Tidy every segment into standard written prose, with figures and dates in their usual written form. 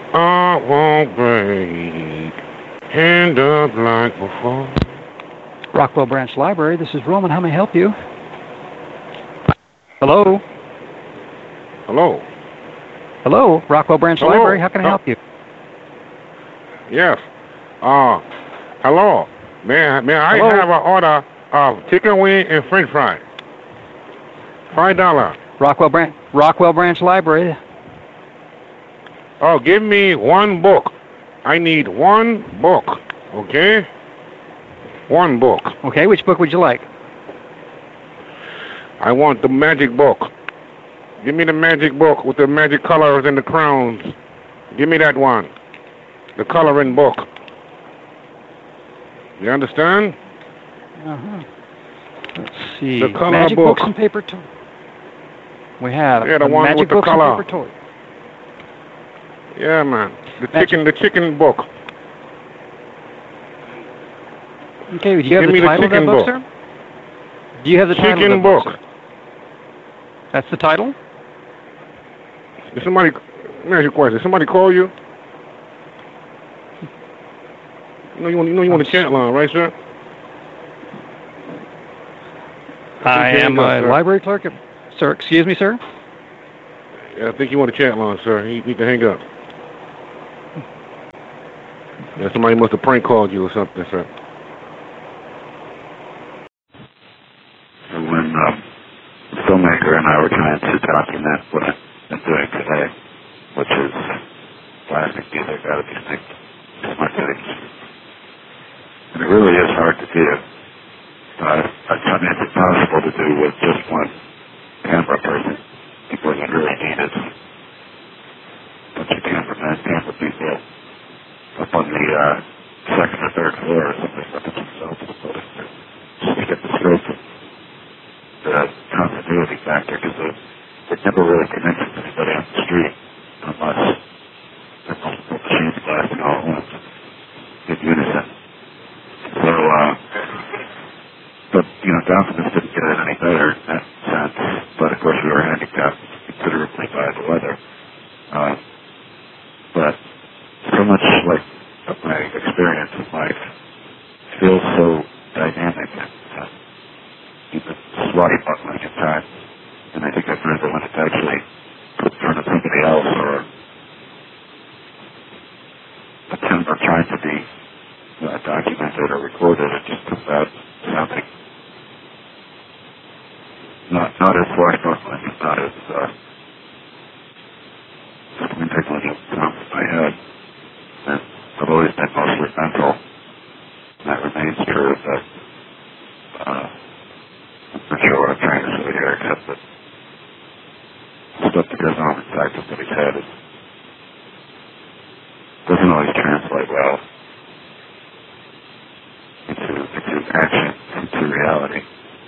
I won't break. Hand up like before. Rockwell Branch Library, this is Roman. How may I help you? Hello? Hello. Hello, Rockwell Branch Hello. Library, how can I help you? Yes. Hello. May I Hello? have an order of chicken wing and French fry? $5. Rockwell Branch Library. Oh, give me one book. I need one book. Okay? One book. Okay, which book would you like? I want the magic book. Give me the magic book with the magic colors and the crowns. Give me that one. The coloring book. You understand? Uh-huh. Let's see. The color Magic book. books and paper toys. We have Yeah, the one magic with the books color. and paper toys. Yeah, man. The chicken book. Okay, do you have Give me the title of that chicken book, sir? Do you have the title of Chicken that book, book. sir? That's the title? Did somebody, let me ask you a question. Did somebody call you? You want a chat line, right, sir? I am a sir. library clerk. Sir, excuse me, sir? Yeah, I think you want a chat line, sir. You need to hang up. Yeah, somebody must have prank called you or something, sir. When the filmmaker and I were trying to document what I've been doing today, which is plastic music out of these things, smart cities. And it really is hard to do. I mean, it's impossible to do with just one camera person. People you really need is a bunch of cameramen, camera people up on the second or third floor or something like themselves just to get the scope of the continuity factor, because it never really connects with anybody on the street unless there's multiple machines blasting all at once in unison. So, but, you know, documents didn't get it any better in that sense, but of course we were handicapped considerably by the weather. But so much like of my experience in life feels so dynamic and even swashbuckling at times. And I think I've learned that when it's actually put in front of somebody else or attempt or trying to be documented or recorded, it just comes out sounding not as swashbuckling, not as spectacular as it sounds in my head. And I've always been mostly mental, and that remains true, but I'm not sure what I'm trying to say here, except that stuff that goes on inside somebody's head doesn't always translate well into action, into reality.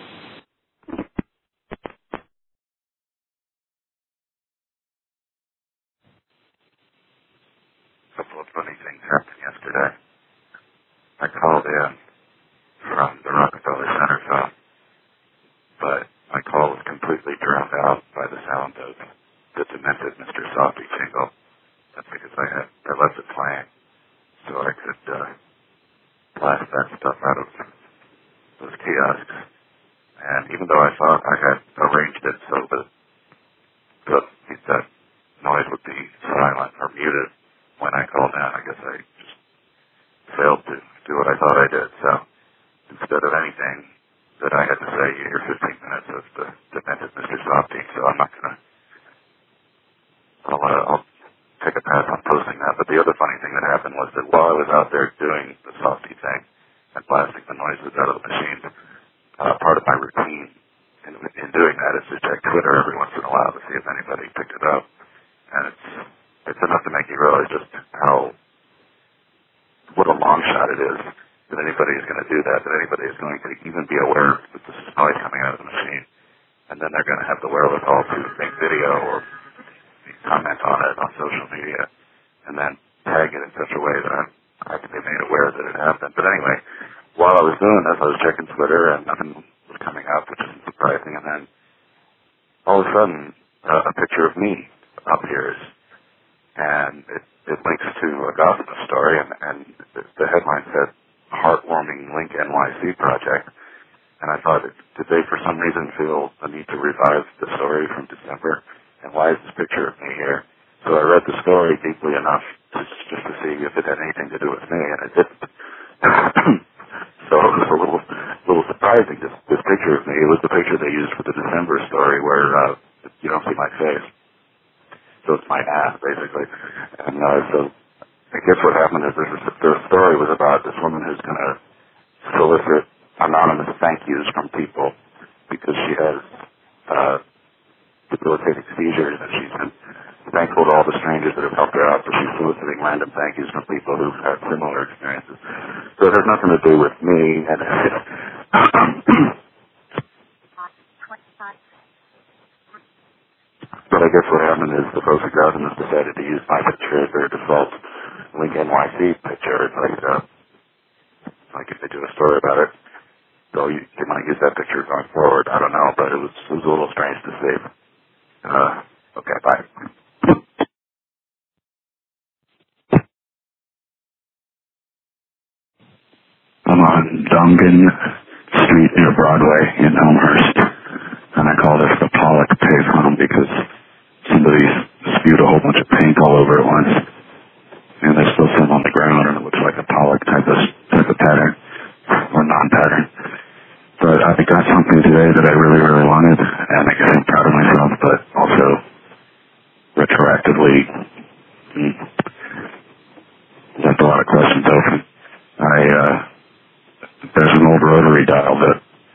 A couple of funny things happened yesterday. I called in from the Rockefeller Center phone, but my call was completely drowned out by the sound of the demented Mr. Softee jingle. That's because I left it playing so I could blast that stuff out of those kiosks. And even though I thought I had arranged it so that that noise would be silent or muted when I called in, I guess I just failed to do what I thought I did. So instead of anything that I had to say, you hear 15 minutes of the demented Mr. Softee. So I'm not going to, I'll take a pass on posting that. But the other funny thing that happened was that while I was out there doing the Softee thing and blasting the noises out of the machine, part of my routine in doing that is to check Twitter every once in a while to see if anybody picked it up. And it's enough to make you realize just what a long shot it is that anybody is going to do that anybody is going to even be aware that this is noise coming out of the machine. And then they're going to have the wherewithal to make video or comment on it on social media and then tag it in such a way that I can be made aware that it happened. But anyway, while I was doing this, I was checking Twitter and nothing was coming up, which isn't surprising. And then all of a sudden, a picture of me appears. And and it links to a gospel story, and the headline said, Heartwarming Link NYC Project. And I thought, did they for some reason feel the need to revive the story from December? And why is this picture of me here? So I read the story deeply enough just to see if it had anything to do with me, and it didn't. So it was a little surprising, this picture of me. It was the picture they used for the December story where you don't see my face. So it's my ass, basically. And so I guess what happened is the story was about this woman who's going to solicit anonymous thank yous from people because she has debilitating seizures, and she's been thankful to all the strangers that have helped her out, but she's soliciting random thank yous from people who've had similar experiences. So it has nothing to do with me, and but I guess what happened is the folks at Gossamus decided to use my picture as their default Link NYC picture. It's like if they do a story about it, so they might use that picture going forward. I don't know, but it was a little strange to see. Okay, bye. I'm on Dongan Street near Broadway in Elmhurst, and I call this the Pollock payphone because somebody spewed a whole bunch of paint all over it once, and there's still some on the ground, and it looks like a Pollock type of pattern, or non-pattern. But I got something today that I really, really wanted, and I guess I'm proud of myself, but also retroactively left a lot of questions open. There's an old rotary dial that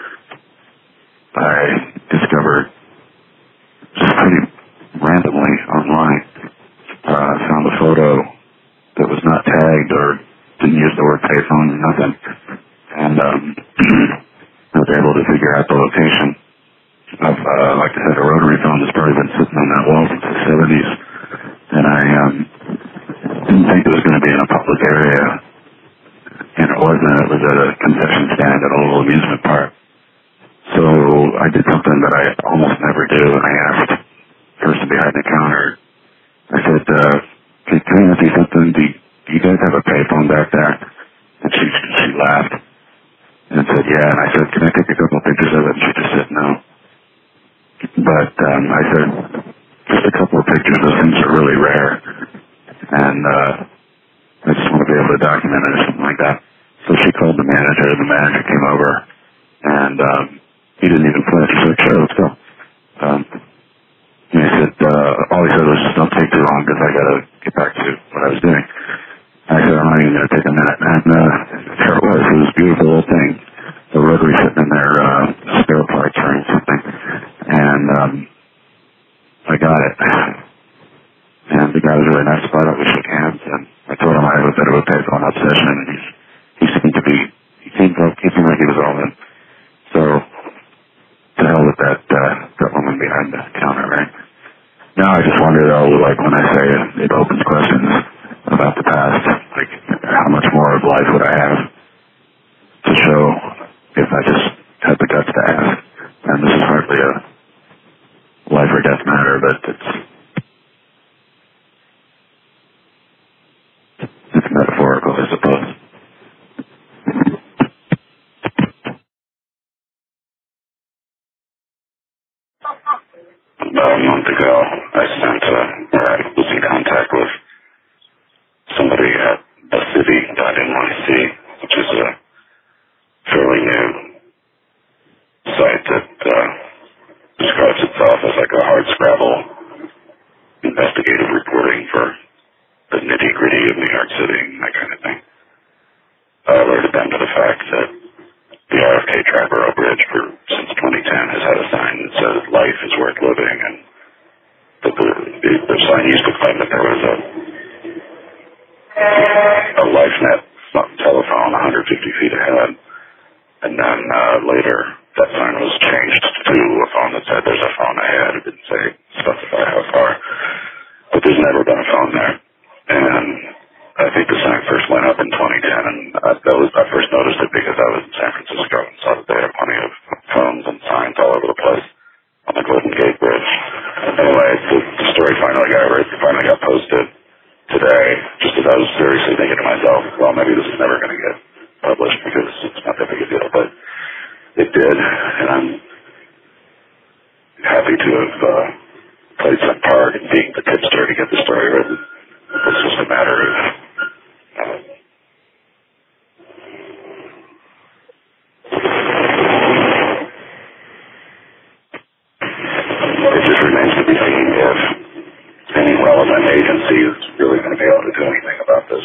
I discovered just pretty randomly online. I found a photo that was not tagged or didn't use the word payphone or nothing, and I was able to figure out the location of, like I said, a rotary phone that's probably been sitting on that wall since the 70s. And I didn't think it was going to be in a public area, and it wasn't. It was at a concession stand at a little amusement park. So I did something that I almost never do, and I asked the person behind the counter, I said, can I ask you something? Do you guys have a payphone back there? And she laughed. And said, yeah, and I said, can I take a couple of pictures of it? And she just said no. But I said, just a couple of pictures. Those things are really rare. And I just want to be able to document it or something like that. So she called the manager. The manager came over, and he didn't even flinch. He said, sure, let's go. And he said, all he said was, just don't take too long because I got to get back to what I was doing. I said, I'm not even going to take a minute. And there it was. It was a beautiful little thing. The rotary sitting in their spare parts or something. And I got it. And the guy was really nice about it. We shook hands. And I told him I have a bit of a payphone obsession. And he seemed like he was all in. So, to hell with that woman behind the counter, right? Now I just wonder, though, like when I say it opens questions about the past, like how much more of life would I have to show if I just had the guts to ask? And this is hardly a life or death matter, but it's metaphorical, I suppose. About a month ago, I was in contact with somebody at thecity.nyc, which is a fairly new site that describes itself as like a hardscrabble investigative reporting for the nitty-gritty of New York City and that kind of thing. I alerted them to the fact that the RFK Triborough Bridge since 2010 has had a sign that says life is worth living, and the sign used to claim that there was a LifeNet telephone 150 feet ahead, and then later that sign was changed to a phone that said there's a phone ahead. It didn't specify how far, but there's never been a phone there. And I think the sign first went up in 2010, and I first noticed it because I was in San Francisco and saw that they had plenty of phones and signs all over the place on the Golden Gate Bridge. Anyway, the story finally got posted was seriously thinking to myself, well, maybe this is never going to get published because it's not that big a deal, but it did, and I'm happy to have played some part in being the tipster to get the story written. It's just a matter of it just remains to be seen if any relevant agency is really going to be able to do anything about this.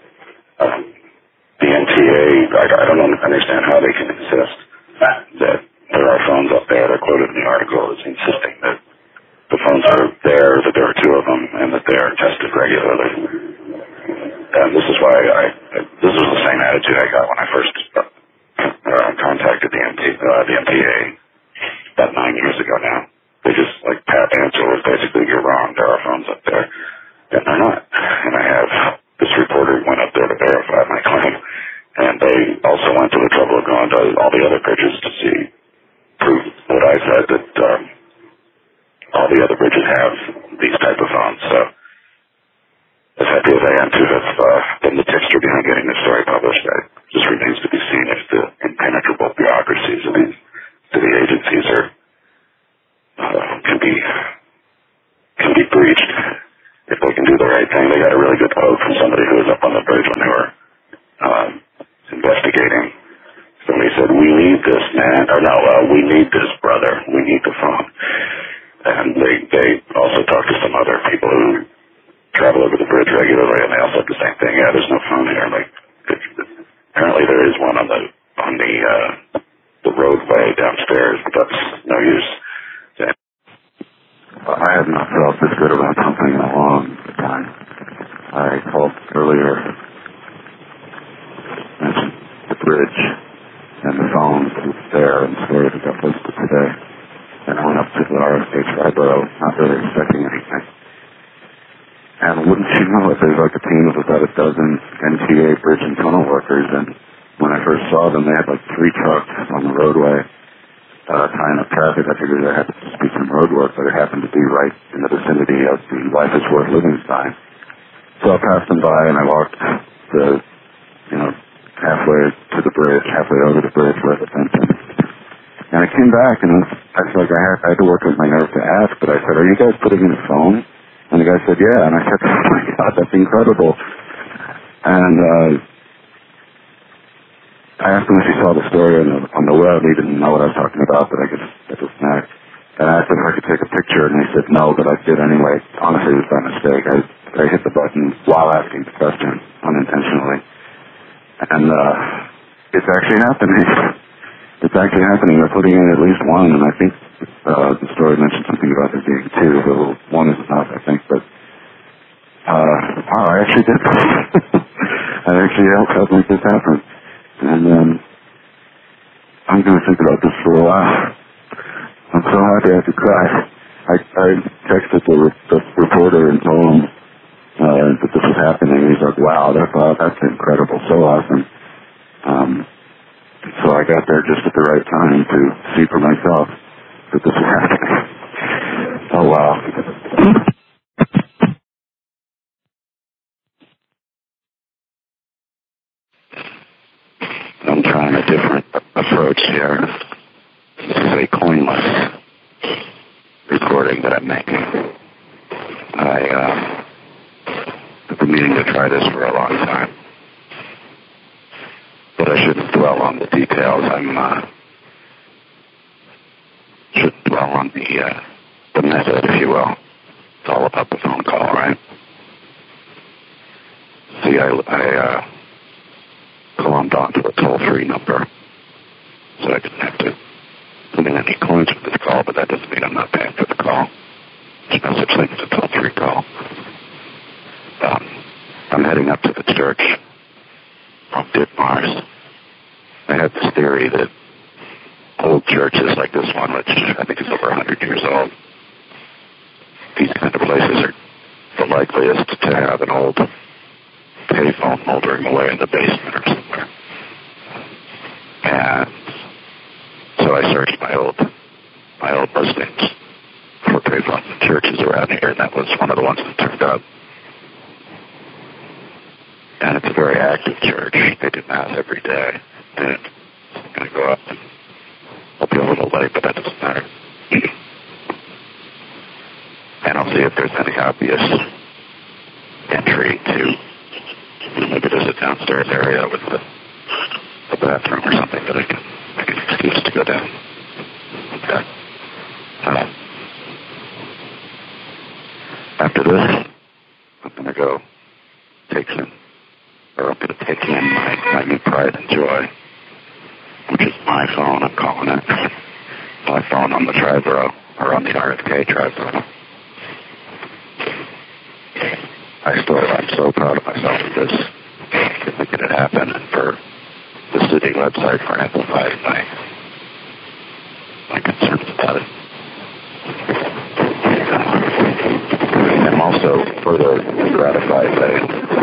The NTA, I don't understand how they can insist that there are phones up there. They're quoted in the article as insisting that the phones are there, that there are two of them, and that they are tested regularly. And this is why this was the same attitude I got when I first contacted the NTA about 9 years ago now. They just, like, pat answer was basically, you're wrong, there are phones up there. And they're not. And I have, this reporter went up there to verify my claim. And they also went to the trouble of going to all the other bridges to prove what I said, that all the other bridges have these type of phones. So, as happy as I am to have been the tipster behind getting this story published, it just remains to be seen if the impenetrable bureaucracies of these city agencies can be breached if they can do the right thing. They got a really good quote from somebody who was up on the bridge when they were investigating. Somebody said, "We need this, man," or no, "We need this, brother. We need the phone." And they also talked to some other people who travel over the bridge regularly, and they all said the same thing. Yeah, there's no phone here. Like, apparently there is one on the roadway downstairs, but that's no use. I have not felt this good about something in a long time. I called earlier, mentioned the bridge and the phones there and the story that got posted today. And I went up to the RFH Triborough, not really expecting anything. And wouldn't you know it, there's like a team of about a dozen NTA bridge and tunnel workers, and when I first saw them, they had like 3 trucks on the roadway tying up traffic. I figured there had to be some road work, but it happened to be right in the vicinity of the Life is Worth Living sign. So I passed them by, and I walked halfway to the bridge, halfway over the bridge, let the fence in. And I came back, and I felt like I had to work with my nerve to ask, but I said, "Are you guys putting in a phone?" And the guy said, "Yeah." And I said, "Oh my God, that's incredible." And I asked him if he saw the story on the web. He didn't know what I was talking about, but I guess that was next. And I asked him if I could take a picture, and he said no, but I did anyway. Honestly, it was by mistake. I hit the button while asking the question, unintentionally. And it's actually happening. It's actually happening. They're putting in at least one, and I think the story mentioned something about there being 2. So one is enough, I think. But wow, I actually did. I actually helped make this happen. And I'm going to think about this for a while. I'm so happy I could cry. I texted the reporter and told him that this was happening. He's like, "Wow, that's incredible, so awesome." So I got there just at the right time to see for myself that this was happening. Oh, wow. I'm trying a different approach here. This is a coinless recording that I'm making. I've been meaning to try this for a long time. But I shouldn't dwell on the details. Shouldn't dwell on the method, if you will. It's all about the phone call, right? See, I glommed onto a toll-free number, so I didn't have to put in any coins for this call, but that doesn't mean I'm not paying for the call. There's no such thing as a toll-free call. I'm heading up to the church from Ditmars. I had this theory that old churches like this one, which I think is over 100 years old, these kind of places are the likeliest to have an old payphone moldering away in the basement or somewhere. And so I searched my old listings for payphones and churches around here, and that was one of the ones that turned up. very active church. They do Mass every day. And I'm going to go up and I'll be a little late, but that doesn't matter. And I'll see if there's any obvious entry to, maybe there's a downstairs area with a bathroom or something that I can excuse to go down. Okay. After this, I'm going to go take in my new pride and joy, which is my phone, I'm calling it. My phone on the Triborough, or on the RFK Triborough. I'm so proud of myself for this, for making it happen, and for the city website for amplifying my concerns about it. I'm also further gratified by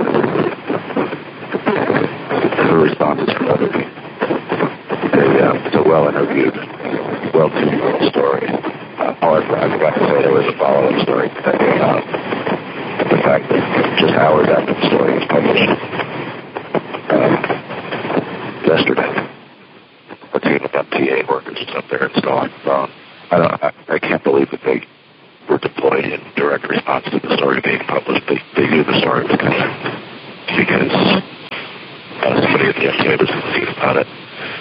the responses from other people. It's a well-interviewed, well-tuned little story. However, I forgot to say there was a follow-up story that came out. The fact that just hours after the story was published yesterday, a team of MTA workers was up there installing the phone. I can't believe that they were deployed in direct response to the story being published. They knew the story was coming because somebody at the MTA was confused about it.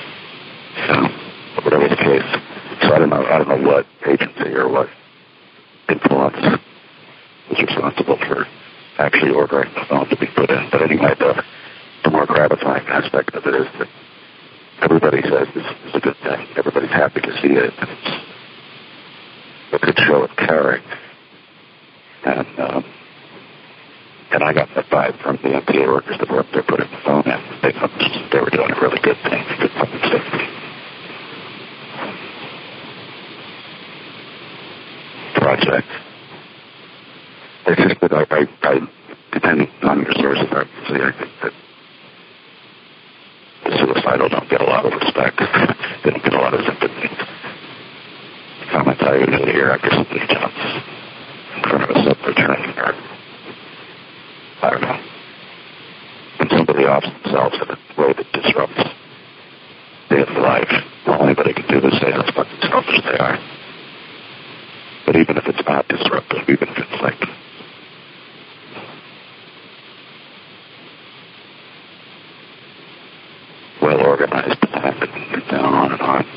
But whatever the case, so I don't know what agency or what influence was responsible for actually ordering the phone to be put in. But anyway, the more gratifying aspect of it is that everybody says this is a good thing. Everybody's happy to see it. And it's a good show of caring. And I got that vibe from the MTA workers that were up there putting the phone in. They were doing a really good thing for good public safety. Project. It's just that I depending on your sources, I think that the suicidal don't get a lot of respect. They don't get a lot of sympathy. Comments I usually hear after somebody jumps in front of a subway train or, I don't know, when somebody offs themselves in a way that disrupts daily life. All anybody can do is say how fucking selfish they are. But even if it's not disruptive, even if it's like well-organized plan and on and on,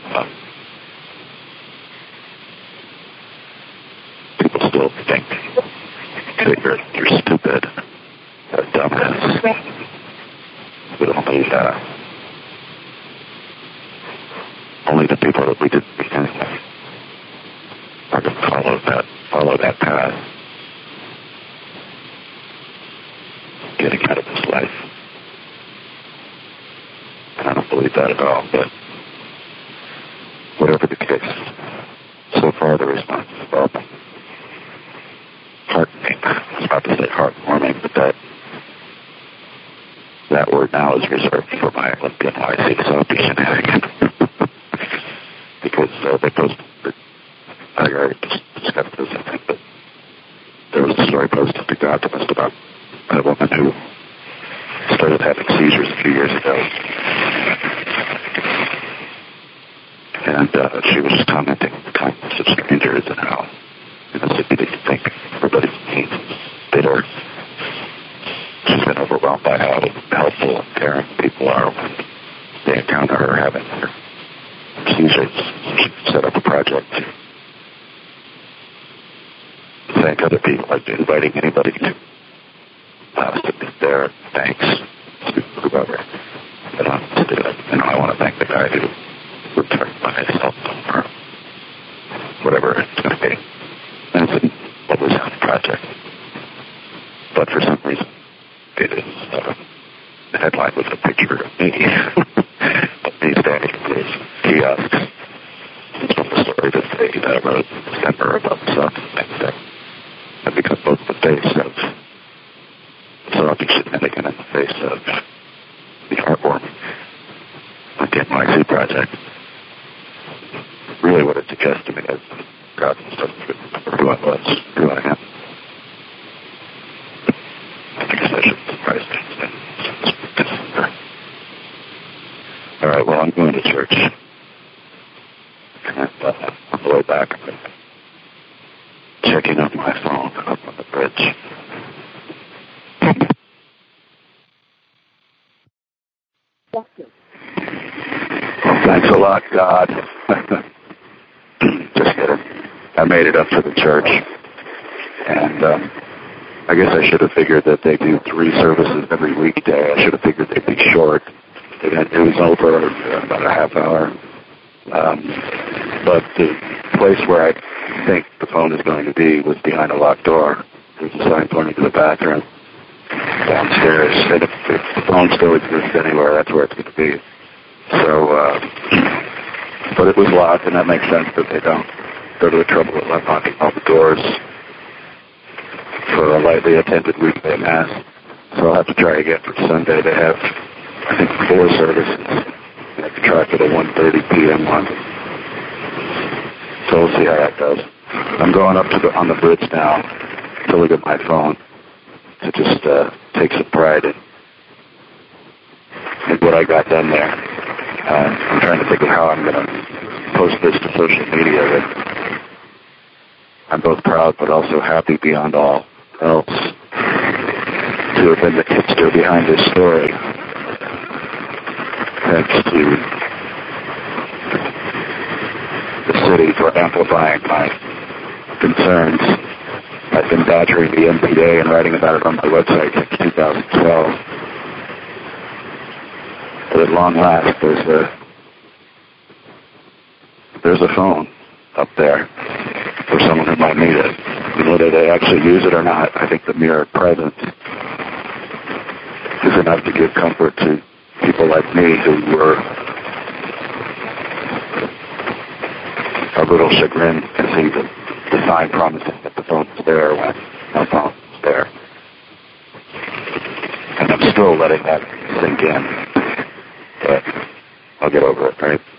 people still think that you're stupid, a dumbass, with only the people that we didn't begin with are going to follow that path, getting out of this life. I don't believe that at all, but whatever the case, so far the response is well heartening. I was about to say heartwarming, but that word now is reserved for my Olympian YC Soapy shenanigans. Because they posted, I already discussed this, I think, but there was a story posted to The Optimist about a woman who started having seizures a few years ago. And she was just commenting on the kindness of strangers and how in the city they think everybody's mean and bitter. She's been overwhelmed by how helpful and caring people are when they encounter her having her seizures. She set up a project to thank other people, like inviting anybody to submit their thanks to whoever that wants to do it. And I want to thank the guy who returned my cell phone or whatever it's going to be. And it's a lovely sounding project. But for some reason, it is, the headline was a picture of me, of me standing in this kiosk. It's from the story that they wrote in December about the sun next day. And because both the face of Soapy shenanigan and the face of the heartwarming NYC project, really what it suggests to me is God doesn't remember who I was, who I am. I guess that shouldn't surprise me. right, well, I'm going to church. And on the way back, I'm checking up my phone up on the bridge. Well, thanks a lot, God. Just kidding. I made it up to the church. And I guess I should have figured that they do 3 services every weekday. I should have figured they'd be short. They got news over about a half hour. But the place where I think the phone is going to be was behind a locked door. There's a sign pointing to the bathroom downstairs. And if the phone still exists anywhere, that's where it's going to be. So, but it was locked, and that makes sense that they don't go to the trouble of locking all the doors for a lightly attended weekday mass. So I'll have to try again for Sunday. They have, I think, 4 services. I have to try for the 1:30 p.m. one. So we'll see how that goes. I'm going up to on the bridge now to look at my phone to just take some pride in what I got done there. I'm trying to think of how I'm going to post this to social media. That I'm both proud but also happy beyond all else to have been the tipster behind this story. Thanks to the city for amplifying my concerns. I've been badgering the MPA and writing about it on my website since 2012. But at long last, there's a phone up there for someone who might need it. And whether they actually use it or not, I think the mere presence is enough to give comfort to people like me who were a little chagrined to see the sign promising that the phone is there when no phone is there. And I'm still letting that sink in. But I'll get over it, right?